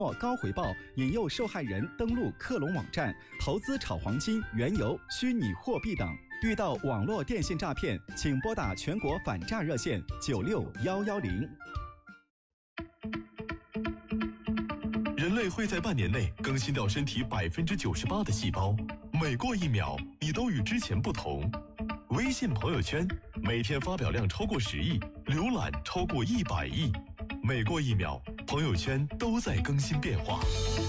高回报，引诱受害人登录克隆网站，投资炒黄金、原油、虚拟货币等。遇到网络电信诈骗，请拨打全国反诈热线96110。 人类会在半年内更新掉身体98%的细胞，每过1秒，你都与之前不同。微信朋友圈每天发表量超过10亿，浏览超过100亿，每过1秒，朋友圈都在更新变化。